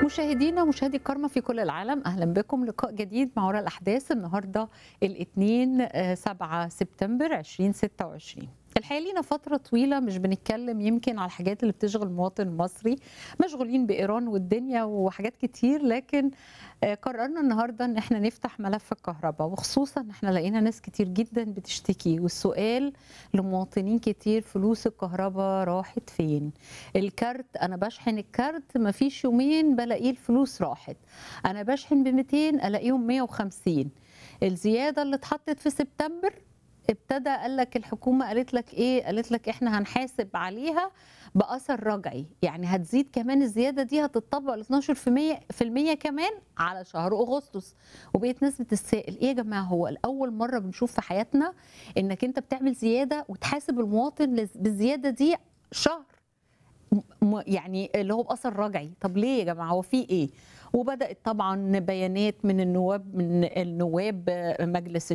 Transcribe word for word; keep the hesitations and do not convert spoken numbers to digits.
مشاهدينا ومشاهدي الكرامة في كل العالم، أهلا بكم. لقاء جديد مع وراء الأحداث النهاردة الاثنين سبعة سبتمبر ألفين وستة وعشرين. الحقيقة لينا فترة طويلة مش بنتكلم يمكن على الحاجات اللي بتشغل المواطن المصري، مشغولين بإيران والدنيا وحاجات كتير، لكن قررنا النهاردة ان احنا نفتح ملف الكهرباء، وخصوصا ان احنا لقينا ناس كتير جدا بتشتكي، والسؤال لمواطنين كتير: فلوس الكهرباء راحت فين؟ الكارت انا بشحن الكارت مفيش يومين بلاقيه الفلوس راحت، انا بشحن ب مئتين الاقيهم مئة وخمسين. الزيادة اللي اتحطت في سبتمبر ابتدى قال لك الحكومه قالت لك ايه؟ قالت لك احنا هنحاسب عليها باثر رجعي، يعني هتزيد كمان الزياده دي، هتطبق ل اثناشر في المية كمان على شهر اغسطس. وبقيت ناس بتتسائل: ايه يا جماعه، هو الاول مره بنشوف في حياتنا انك انت بتعمل زياده وتحاسب المواطن بالزياده دي شهر يعني اللي هو باثر رجعي؟ طب ليه يا جماعه، هو في ايه؟ وبدات طبعا بيانات من النواب من النواب مجلس